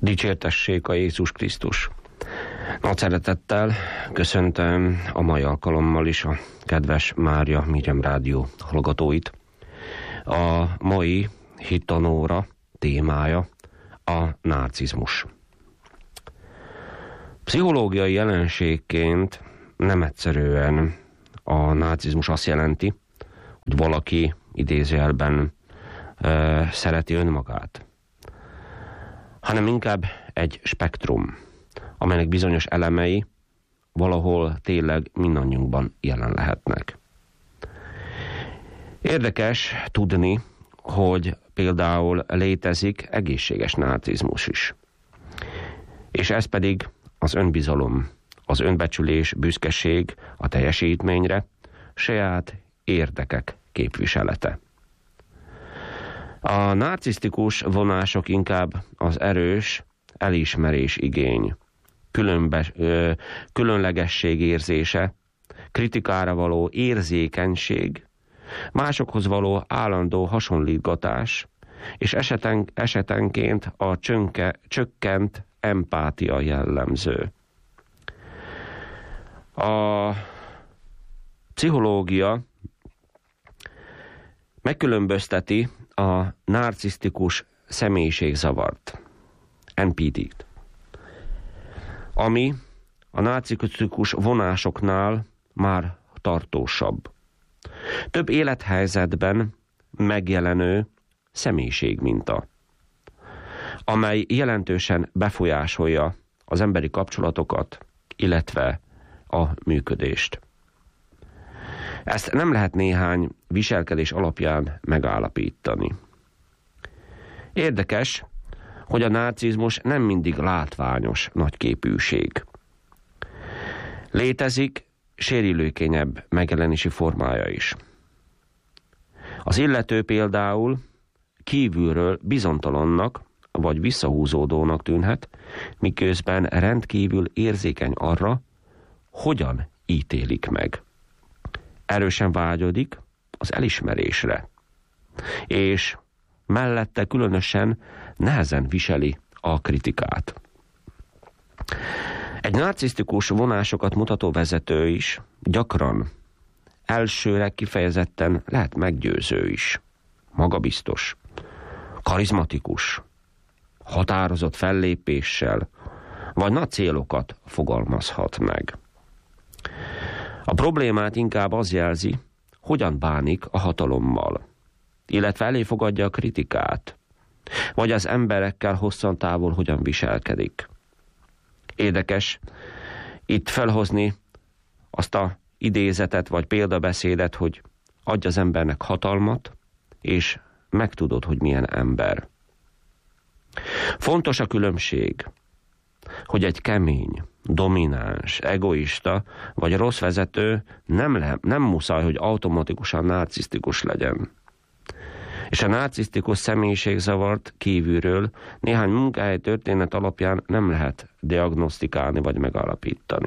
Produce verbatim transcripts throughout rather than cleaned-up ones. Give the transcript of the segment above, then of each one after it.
Dicsértessék a Jézus Krisztus! Nagy szeretettel köszöntöm a mai alkalommal is a kedves Mária Miriam Rádió hallgatóit. A mai hittanóra témája a narcizmus. Pszichológiai jelenségként nem egyszerűen a narcizmus azt jelenti, hogy valaki idézőjelben e, szereti önmagát, hanem inkább egy spektrum, amelynek bizonyos elemei valahol tényleg mindannyiunkban jelen lehetnek. Érdekes tudni, hogy például létezik egészséges narcizmus is. És ez pedig az önbizalom, az önbecsülés, büszkeség a teljesítményre, saját érdekek képviselete. A narcisztikus vonások inkább az erős elismerés igény, különbe, ö, különlegesség érzése, kritikára való érzékenység, másokhoz való állandó hasonlítgatás, és eseten, esetenként a csönke, csökkent empátia jellemző. A pszichológia megkülönbözteti a narcisztikus személyiségzavart, en pé dé-t, ami a narcisztikus vonásoknál már tartósabb. Több élethelyzetben megjelenő személyiségminta, amely jelentősen befolyásolja az emberi kapcsolatokat, illetve a működést. Ezt nem lehet néhány viselkedés alapján megállapítani. Érdekes, hogy a narcizmus nem mindig látványos nagyképűség. Létezik sérülőkenyebb megjelenési formája is. Az illető például kívülről bizonytalannak vagy visszahúzódónak tűnhet, miközben rendkívül érzékeny arra, hogyan ítélik meg. Erősen vágyodik az elismerésre, és mellette különösen nehezen viseli a kritikát. Egy narcisztikus vonásokat mutató vezető is gyakran elsőre kifejezetten lehet meggyőző is, magabiztos, karizmatikus, határozott fellépéssel, vagy nagy célokat fogalmazhat meg. A problémát inkább az jelzi, hogyan bánik a hatalommal, illetve eléfogadja a kritikát, vagy az emberekkel hosszantávol hogyan viselkedik. Érdekes itt felhozni azt a idézetet vagy példabeszédet, hogy adj az embernek hatalmat, és megtudod, hogy milyen ember. Fontos a különbség, hogy egy kemény, domináns, egoista vagy rossz vezető nem, le, nem muszáj, hogy automatikusan narcisztikus legyen. És a narcisztikus személyiségzavart kívülről néhány munkahely történet alapján nem lehet diagnosztikálni vagy megállapítani.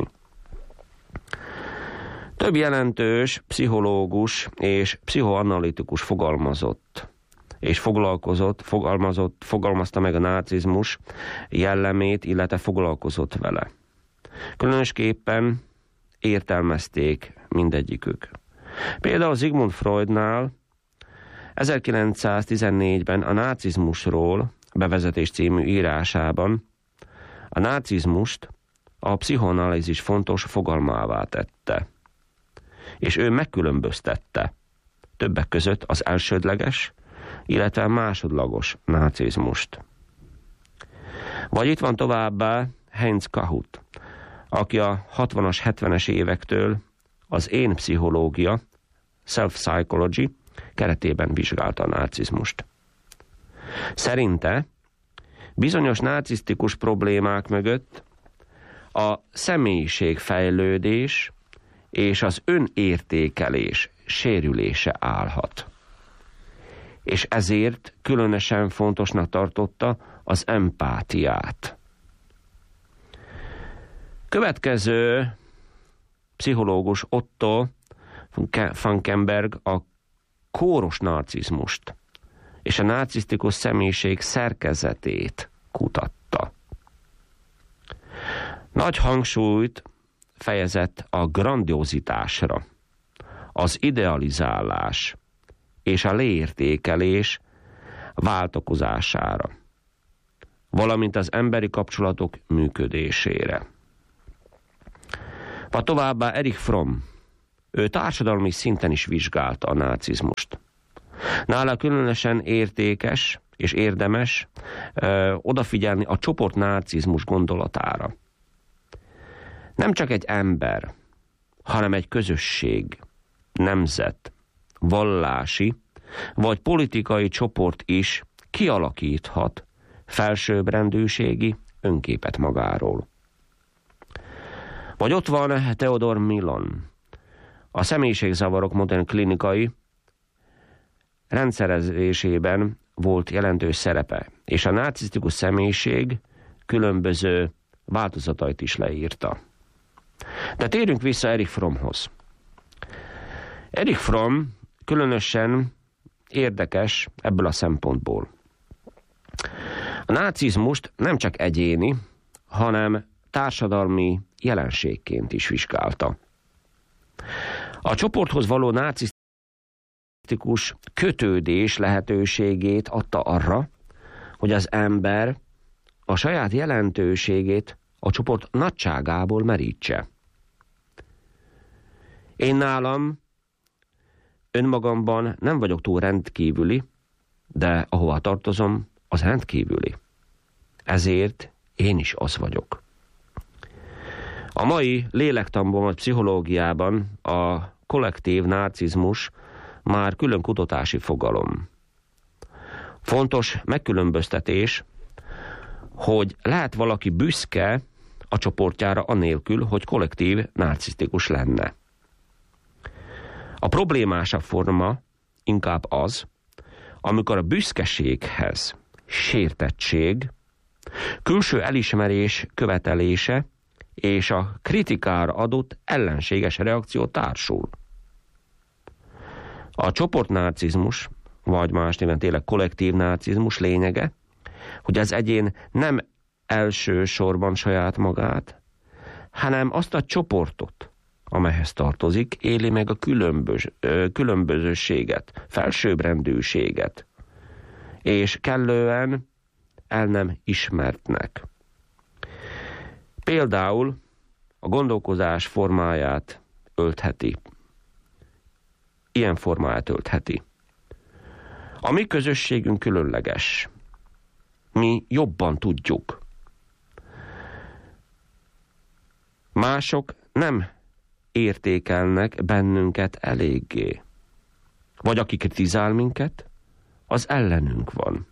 Több jelentős pszichológus és pszichoanalitikus fogalmazott és foglalkozott, fogalmazott, fogalmazta meg a narcizmus jellemét, illetve foglalkozott vele. Különösképpen értelmezték mindegyikük. Például Sigmund Freudnál ezerkilencszáztizennégyben a narcizmusról bevezetés című írásában a narcizmust a pszichoanalízis fontos fogalmává tette. És ő megkülönböztette többek között az elsődleges, illetve a másodlagos narcizmust. Vagy itt van továbbá Heinz Kahut, aki a hatvanas, hetvenes évektől az én pszichológia, self-psychology keretében vizsgálta a narcizmust. Szerinte bizonyos narcisztikus problémák mögött a személyiségfejlődés és az önértékelés sérülése állhat. És ezért különösen fontosnak tartotta az empátiát. Következő pszichológus Otto Frankenberg a kóros narcizmust és a narcisztikus személyiség szerkezetét kutatta. Nagy hangsúlyt fejezett a grandiozitásra, az idealizálás és a leértékelés váltakozására, valamint az emberi kapcsolatok működésére. Va továbbá Erich Fromm, ő társadalmi szinten is vizsgálta a nácizmust. Nála különösen értékes és érdemes ö, odafigyelni a csoport nácizmus gondolatára. Nem csak egy ember, hanem egy közösség, nemzet, vallási vagy politikai csoport is kialakíthat felsőbbrendűségi önképet magáról. Vagy ott van Theodor Millon, a személyiségzavarok modern klinikai rendszerezésében volt jelentős szerepe, és a narcisztikus személyiség különböző változatait is leírta. De térjünk vissza Erich Frommhoz. Erich Fromm különösen érdekes ebből a szempontból. A nácizmust nem csak egyéni, hanem társadalmi jelenségként is vizsgálta. A csoporthoz való narcisztikus kötődés lehetőségét adta arra, hogy az ember a saját jelentőségét a csoport nagyságából merítse. Én nálam önmagamban nem vagyok túl rendkívüli, de ahova tartozom, az rendkívüli. Ezért én is az vagyok. A mai lélektanban vagy pszichológiában a kollektív narcizmus már külön kutatási fogalom. Fontos megkülönböztetés, hogy lehet valaki büszke a csoportjára anélkül, hogy kollektív narcisztikus lenne. A problémásabb forma inkább az, amikor a büszkeséghez sértettség, külső elismerés követelése és a kritikára adott ellenséges reakció társul. A csoportnarcizmus, vagy más néven tényleg kollektív narcizmus lényege, hogy az egyén nem elsősorban saját magát, hanem azt a csoportot, amelyhez tartozik, éli meg a különböz, különbözőséget, felsőbbrendűséget, és kellően el nem ismertnek. Például a gondolkozás formáját öltheti. Ilyen formáját öltheti. A mi közösségünk különleges. Mi jobban tudjuk. Mások nem értékelnek bennünket eléggé. Vagy aki kritizál minket, az ellenünk van.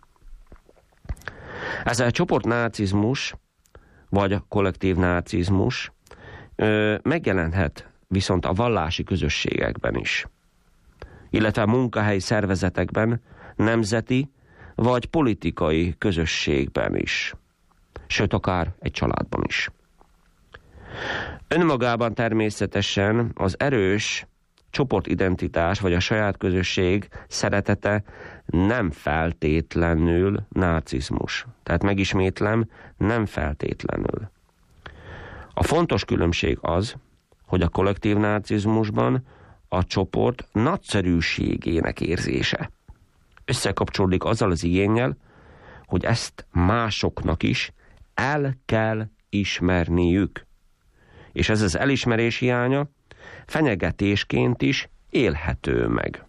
Ez a csoportnácizmus, vagy a kollektív nácizmus ö, megjelenhet viszont a vallási közösségekben is, illetve a munkahelyi szervezetekben, nemzeti vagy politikai közösségben is, sőt akár egy családban is. Önmagában természetesen az erős csoportidentitás vagy a saját közösség szeretete nem feltétlenül narcizmus. Tehát megismétlem, nem feltétlenül. A fontos különbség az, hogy a kollektív narcizmusban a csoport nagyszerűségének érzése összekapcsolódik azzal az igénnyel, hogy ezt másoknak is el kell ismerniük. És ez az elismerés hiánya fenyegetésként is élhető meg.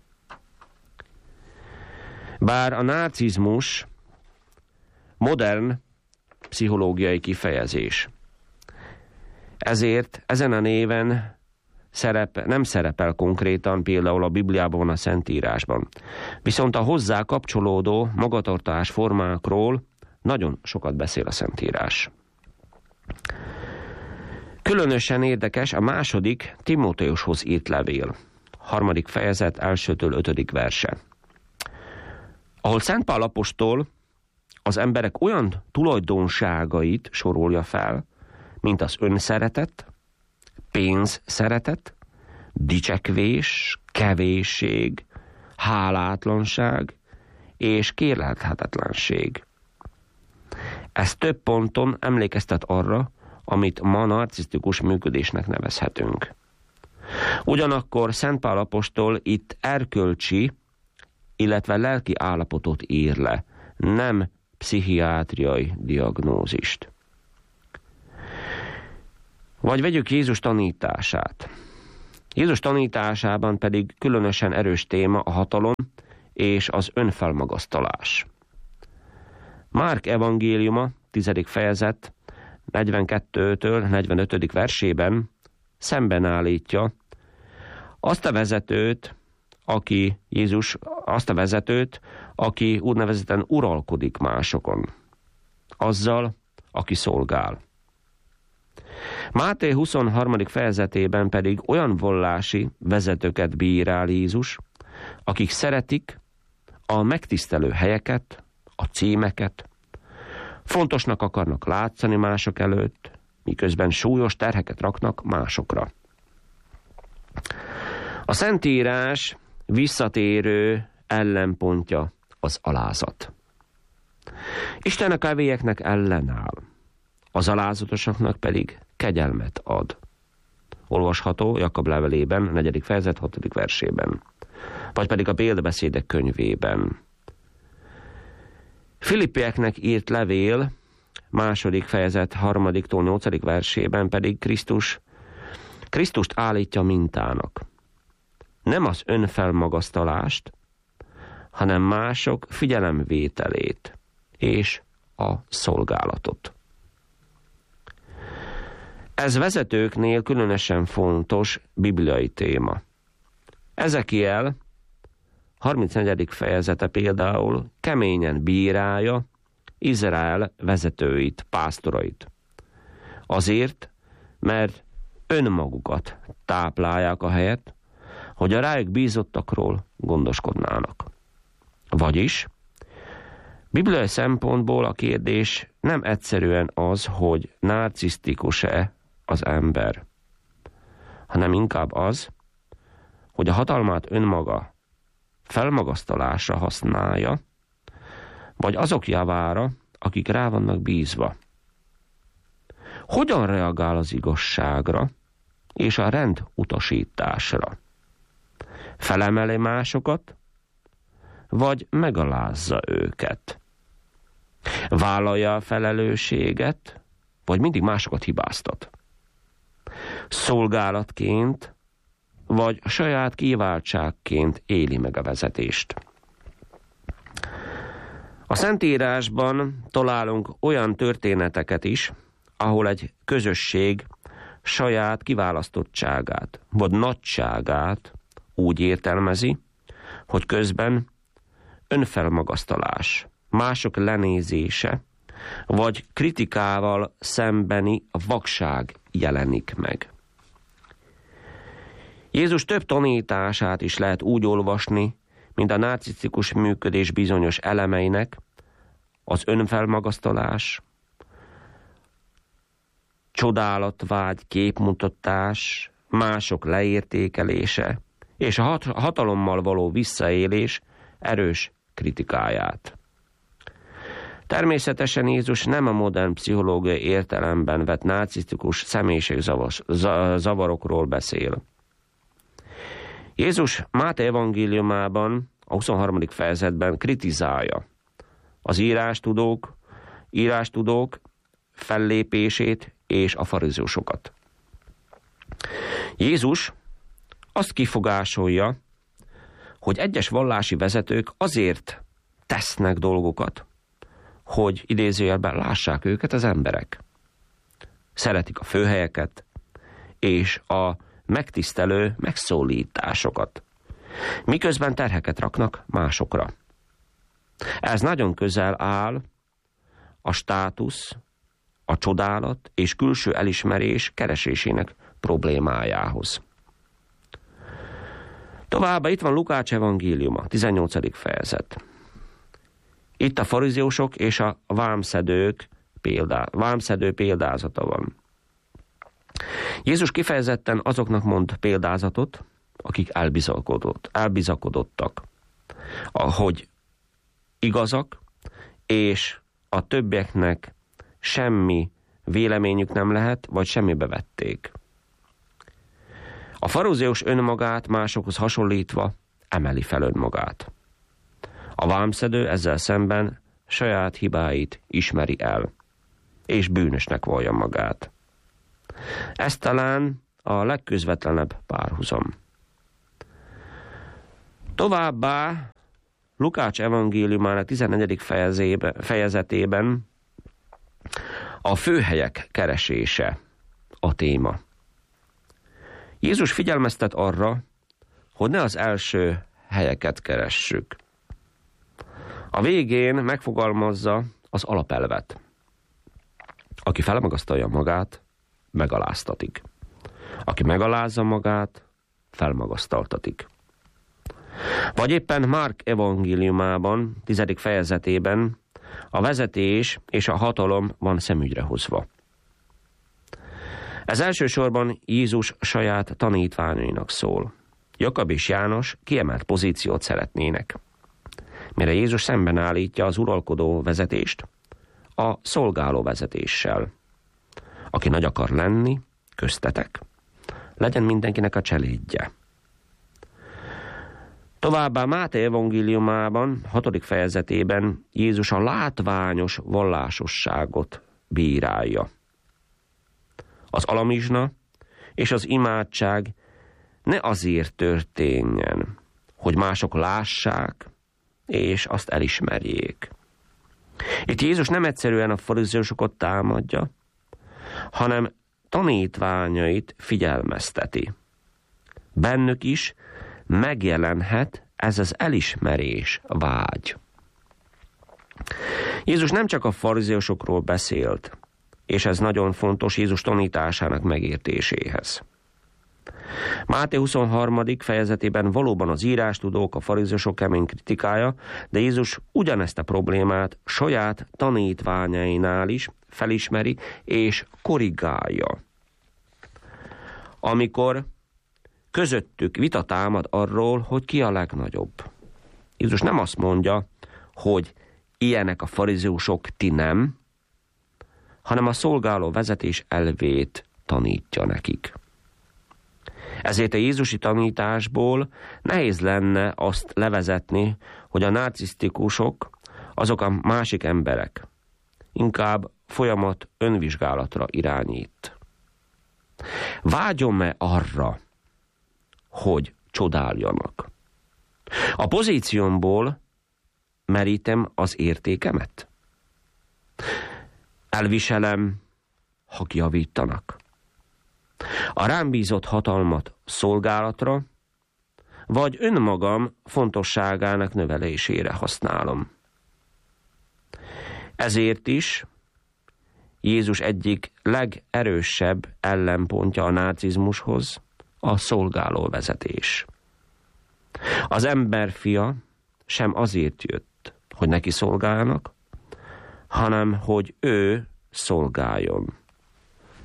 Bár a narcizmus modern pszichológiai kifejezés, ezért ezen a néven szerep, nem szerepel konkrétan, például a Bibliában van, a Szentírásban. Viszont a hozzá kapcsolódó magatartás formákról nagyon sokat beszél a Szentírás. Különösen érdekes a második Timóteushoz írt levél, harmadik fejezet elsőtől ötödik verse, ahol Szent Pál apostol az emberek olyan tulajdonságait sorolja fel, mint az önszeretet, pénzszeretet, dicsekvés, kevésség, hálátlanság és kérlelhetetlenség. Ez több ponton emlékeztet arra, amit ma narcisztikus működésnek nevezhetünk. Ugyanakkor Szent Pál apostol itt erkölcsi, illetve lelki állapotot ír le, nem pszichiátriai diagnózist. Vagy vegyük Jézus tanítását. Jézus tanításában pedig különösen erős téma a hatalom és az önfelmagasztalás. Márk evangéliuma, tizedik fejezet, negyvenkettőtől negyvenötödik versében szemben állítja azt a vezetőt, aki Jézus, azt a vezetőt, aki úgynevezetten uralkodik másokon, azzal, aki szolgál. Máté huszonharmadik fejezetében pedig olyan vallási vezetőket bírál Jézus, akik szeretik a megtisztelő helyeket, a címeket, fontosnak akarnak látszani mások előtt, miközben súlyos terheket raknak másokra. A Szentírás visszatérő ellenpontja az alázat. Isten a kevélyeknek ellenáll, az alázatosaknak pedig kegyelmet ad. Olvasható Jakab levelében, negyedik fejezet, hatodik versében. Vagy pedig a példabeszédek könyvében. Filippieknek írt levél, második fejezet, harmadiktól nyolcadik versében pedig Krisztus, Krisztust állítja mintának. Nem az önfelmagasztalást, hanem mások figyelemvételét és a szolgálatot. Ez vezetőknél különösen fontos bibliai téma. Ezekiel harmincnegyedik fejezete például keményen bírálja Izrael vezetőit, pásztorait. Azért, mert önmagukat táplálják a helyet, hogy a rájuk bízottakról gondoskodnának. Vagyis, bibliai szempontból a kérdés nem egyszerűen az, hogy narcisztikus-e az ember, hanem inkább az, hogy a hatalmát önmaga felmagasztalásra használja, vagy azok javára, akik rá vannak bízva. Hogyan reagál az igazságra és a rend utasításra? Felemeli másokat, vagy megalázza őket? Vállalja a felelősséget, vagy mindig másokat hibáztat? Szolgálatként, vagy saját kiváltságként éli meg a vezetést? A Szentírásban találunk olyan történeteket is, ahol egy közösség saját kiválasztottságát, vagy nagyságát úgy értelmezi, hogy közben önfelmagasztalás, mások lenézése, vagy kritikával szembeni vakság jelenik meg. Jézus több tanítását is lehet úgy olvasni, mint a narcisztikus működés bizonyos elemeinek, az önfelmagasztalás, csodálatvágy, képmutatás, mások leértékelése, és a hat- hatalommal való visszaélés erős kritikáját. Természetesen Jézus nem a modern pszichológiai értelemben vett narcisztikus személyiségzavarokról beszél. Jézus Máté evangéliumában, a huszonharmadik fejezetben kritizálja az írástudók, írástudók fellépését és a farizeusokat. Jézus azt kifogásolja, hogy egyes vallási vezetők azért tesznek dolgokat, hogy idézőjelben lássák őket az emberek. Szeretik a főhelyeket és a megtisztelő megszólításokat, miközben terheket raknak másokra. Ez nagyon közel áll a státusz, a csodálat és külső elismerés keresésének problémájához. Továbbá itt van Lukács evangéliuma, tizennyolcadik fejezet. Itt a farizeusok és a vámszedők példá, vámszedő példázata van. Jézus kifejezetten azoknak mond példázatot, akik elbizakodott, elbizakodottak, hogy igazak, és a többieknek semmi véleményük nem lehet, vagy semmibe vették. A farizéus önmagát másokhoz hasonlítva emeli fel önmagát. A vámszedő ezzel szemben saját hibáit ismeri el, és bűnösnek vallja magát. Ez talán a legközvetlenebb párhuzam. Továbbá Lukács evangéliumának tizennegyedik fejezetében a főhelyek keresése a téma. Jézus figyelmeztet arra, hogy ne az első helyeket keressük. A végén megfogalmazza az alapelvet. Aki felmagasztalja magát, megaláztatik. Aki megalázza magát, felmagasztaltatik. Vagy éppen Márk evangéliumában, tizedik fejezetében a vezetés és a hatalom van szemügyre hozva. Ez elsősorban Jézus saját tanítványainak szól. Jakab és János kiemelt pozíciót szeretnének, mire Jézus szemben állítja az uralkodó vezetést a szolgáló vezetéssel. Aki nagy akar lenni, köztetek, legyen mindenkinek a cselédje. Továbbá Máté evangéliumában, hatodik fejezetében Jézus a látványos vallásosságot bírálja. Az alamizsna és az imádság ne azért történjen, hogy mások lássák, és azt elismerjék. Itt Jézus nem egyszerűen a farizeusokat támadja, hanem tanítványait figyelmezteti. Bennük is megjelenhet ez az elismerés vágy. Jézus nem csak a farizeusokról beszélt, és ez nagyon fontos Jézus tanításának megértéséhez. Máté huszonharmadik fejezetében valóban az írástudók, a farizeusok kemény kritikája, de Jézus ugyanezt a problémát saját tanítványainál is felismeri és korrigálja. Amikor közöttük vita támad arról, hogy ki a legnagyobb. Jézus nem azt mondja, hogy ilyenek a farizeusok, ti nem, hanem a szolgáló vezetés elvét tanítja nekik. Ezért a jézusi tanításból nehéz lenne azt levezetni, hogy a narcisztikusok azok a másik emberek. Inkább folyamat önvizsgálatra irányít. Vágyom-e arra, hogy csodáljanak? A pozíciómból merítem az értékemet? Elviselem, ha kijavítanak? A rám bízott hatalmat szolgálatra, vagy önmagam fontosságának növelésére használom. Ezért is Jézus egyik legerősebb ellenpontja a nácizmushoz a szolgáló vezetés. Az ember fia sem azért jött, hogy neki szolgáljanak, hanem hogy ő szolgáljon.